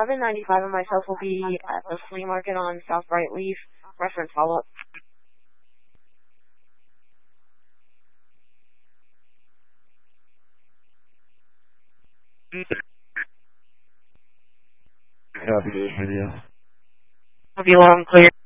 1195 and myself will be at the flea market on South Bright Leaf. Reference follow-up. Copy this video. Copy loud and clear.